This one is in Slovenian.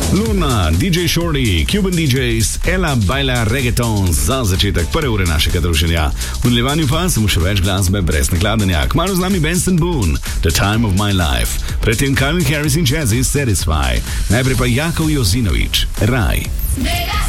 Luna, DJ Shorty, Cuban DJs, Ella Baila Reggaeton za začetek prve ure našega druženja. V nadaljevanju pa samo še več glasbe brez nakladanja. Kmalu z nami Benson Boone, The Time of My Life. Predtem Calvin Harris in Jazzy, Satisfy. Najprej pa Jakov Jozinović, Raj.